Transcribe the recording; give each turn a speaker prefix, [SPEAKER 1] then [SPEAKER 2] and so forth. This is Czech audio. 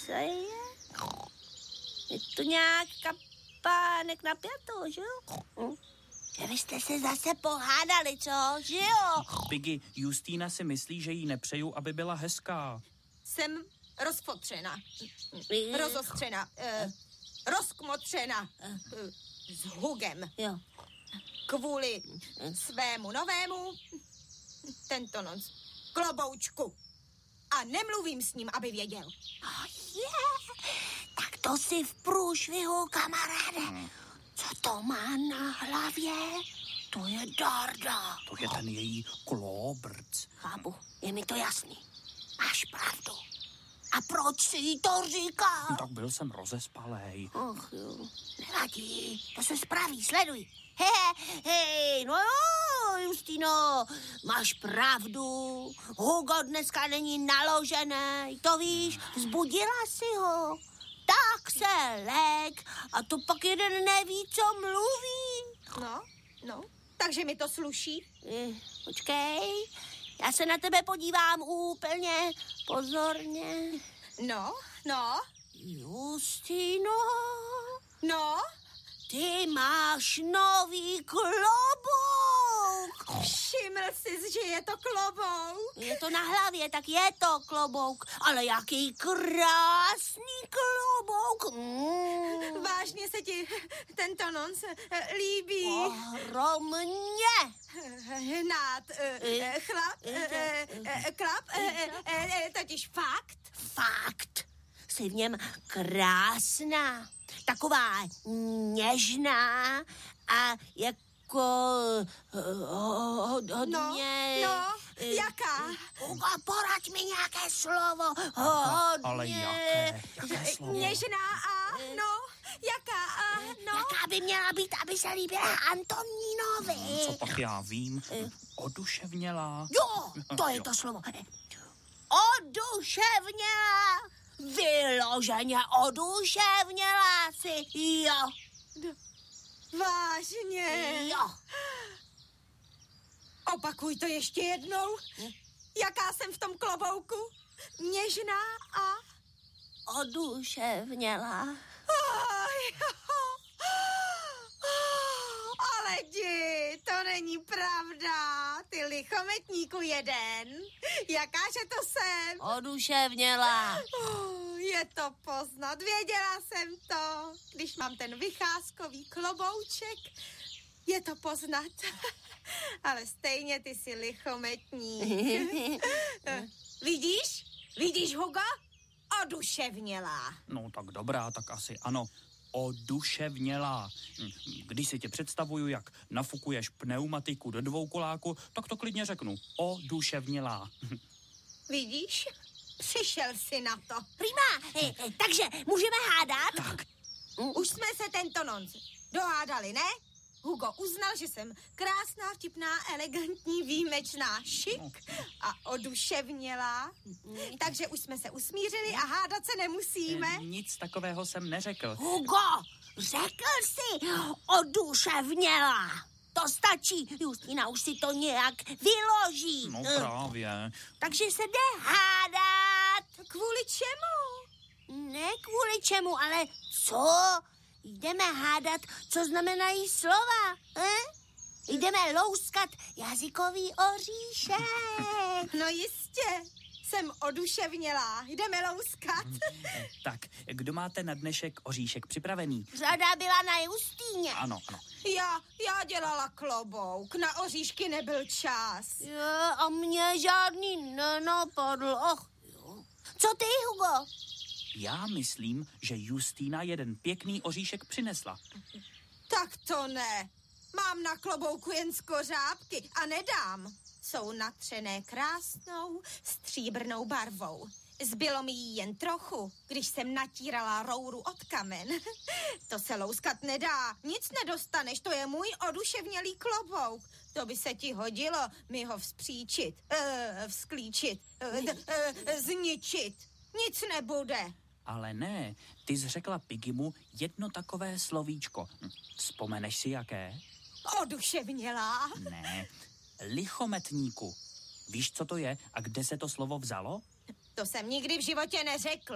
[SPEAKER 1] Co je? Je to nějak kapánek napjato, že jo? Že vy jste se zase pohádali, co? Že jo?
[SPEAKER 2] Piggy, Justýna si myslí, že jí nepřeju, aby byla hezká.
[SPEAKER 3] Jsem rozfotřena, rozostřena, rozkmotřena s Hugem.
[SPEAKER 1] Jo.
[SPEAKER 3] Kvůli svému novému tento noc kloboučku. A nemluvím s ním, aby věděl.
[SPEAKER 1] Tak to si v průšvihu, kamaráde. Co to má na hlavě? To je Darda.
[SPEAKER 2] To je ten její klobrc.
[SPEAKER 1] Chápu, je mi to jasný. Máš pravdu. A proč si jí to říkal?
[SPEAKER 2] Tak byl jsem rozespalej.
[SPEAKER 1] Ach jo, nevadí, to se spraví, sleduj. Hej, no jo, Justino, máš pravdu. Hugo dneska není naložený, to víš, vzbudila si ho. Tak se lek a to pak jeden neví, co mluví.
[SPEAKER 3] No, takže mi to sluší.
[SPEAKER 1] Počkej, já se na tebe podívám úplně pozorně.
[SPEAKER 3] No,
[SPEAKER 1] Justino,
[SPEAKER 3] no.
[SPEAKER 1] ty máš nový klobouk.
[SPEAKER 3] Všiml jsi, že je to klobouk?
[SPEAKER 1] Je to na hlavě, tak je to klobouk. Ale jaký krásný klobouk.
[SPEAKER 3] Vážně se ti tento nonc líbí?
[SPEAKER 1] Ohromně.
[SPEAKER 3] Hnát, klap, totiž fakt.
[SPEAKER 1] Fakt, jsi v něm krásná. Taková něžná a jako hodně...
[SPEAKER 3] No, jaká?
[SPEAKER 1] Hugo, poraď mi nějaké slovo.
[SPEAKER 2] Ale jaké slovo?
[SPEAKER 3] Něžná a, jaká no?
[SPEAKER 1] Jaká by měla být, aby se líbila Antonínovi?
[SPEAKER 2] Co pak já vím? Oduševnělá.
[SPEAKER 1] Jo, to je to slovo. Oduševnělá. Vyloženě oduševnělá si, jo.
[SPEAKER 3] Vážně?
[SPEAKER 1] Jo.
[SPEAKER 3] Opakuj to ještě jednou. Jaká jsem v tom klobouku? Něžná a...
[SPEAKER 1] Oduševnělá.
[SPEAKER 3] Ale jdi, to není pravda. Ty lichometníku jeden. Jakáže to jsem?
[SPEAKER 1] Oduševnělá.
[SPEAKER 3] Je to poznat, věděla jsem to. Když mám ten vycházkový klobouček, je to poznat. Ale stejně ty jsi lichometník. Vidíš, Hugo? Oduševnělá.
[SPEAKER 2] No tak dobrá, tak asi ano. Oduševnělá. Když si tě představuju, jak nafukuješ pneumatiku do dvoukoláku, tak to klidně řeknu. Oduševnělá.
[SPEAKER 3] Vidíš? Přišel jsi na to.
[SPEAKER 1] Prima, takže můžeme hádat?
[SPEAKER 2] Tak.
[SPEAKER 3] Už jsme se tento nonc dohádali, ne? Hugo uznal, že jsem krásná, vtipná, elegantní, výjimečná, šik a oduševnělá. Takže už jsme se usmířili a hádat se nemusíme.
[SPEAKER 2] Nic takového jsem neřekl.
[SPEAKER 1] Hugo, řekl jsi oduševnělá. To stačí, Justina už si to nějak vyloží.
[SPEAKER 2] No právě.
[SPEAKER 1] Takže se jde hádat.
[SPEAKER 3] Kvůli čemu?
[SPEAKER 1] Ne kvůli čemu, ale co? Jdeme hádat, co znamenají slova. Jdeme louskat jazykový oříšek.
[SPEAKER 3] No jistě, jsem oduševnělá. Jdeme louskat.
[SPEAKER 2] Tak, kdo máte na dnešek oříšek připravený?
[SPEAKER 1] Řada byla na Justíně.
[SPEAKER 2] Ano.
[SPEAKER 3] Já dělala klobouk, na oříšky nebyl čas.
[SPEAKER 1] Jo, a mě žádný nenapadl. Co ty, Hugo?
[SPEAKER 2] Já myslím, že Justýna jeden pěkný oříšek přinesla.
[SPEAKER 3] Tak to ne. Mám na klobouku jen skořápky a nedám. Jsou natřené krásnou stříbrnou barvou. Zbylo mi jí jen trochu, když jsem natírala rouru od kamen. To se louskat nedá, nic nedostaneš, to je můj oduševnělý klobouk. To by se ti hodilo mi ho vzklíčit, zničit. Nic nebude.
[SPEAKER 2] Ale ne, ty jsi řekla Piggymu jedno takové slovíčko. Vzpomeneš si jaké?
[SPEAKER 3] Oduševnělá.
[SPEAKER 2] Ne, lichometníku. Víš, co to je a kde se to slovo vzalo?
[SPEAKER 3] To jsem nikdy v životě neřekl.